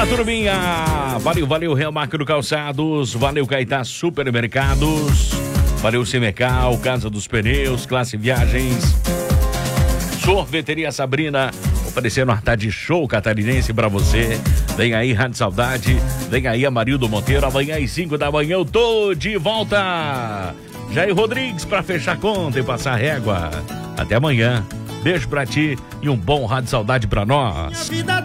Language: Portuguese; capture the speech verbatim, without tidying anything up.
Fala, turminha! Valeu, valeu, Real Macro Calçados, valeu, Caetá Supermercados, valeu, Semecal, Casa dos Pneus, Classe Viagens, Sorveteria Sabrina, oferecendo uma tarde show catarinense pra você. Vem aí, Rádio Saudade, vem aí, Amarildo Monteiro, amanhã às cinco da manhã eu tô de volta. Jair Rodrigues pra fechar conta e passar régua. Até amanhã. Beijo pra ti e um bom Rádio Saudade pra nós.